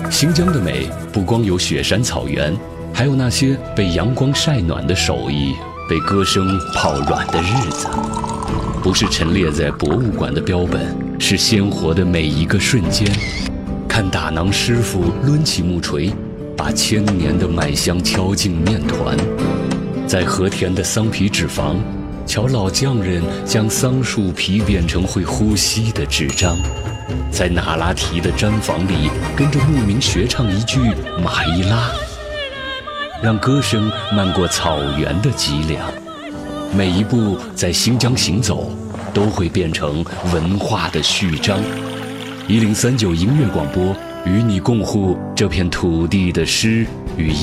新疆的美不光有雪山草原，还有那些被阳光晒暖的手艺，被歌声泡软的日子。不是陈列在博物馆的标本，是鲜活的每一个瞬间。看打囊师傅抡起木锤，把千年的麦香敲进面团。在和田的桑皮纸坊，瞧老匠人将桑树皮变成会呼吸的纸张。在那拉提的毡房里，跟着牧民学唱一句马伊拉，让歌声漫过草原的脊梁。每一步在新疆行走，都会变成文化的序章。1039音乐广播，与你共护这片土地的诗与音。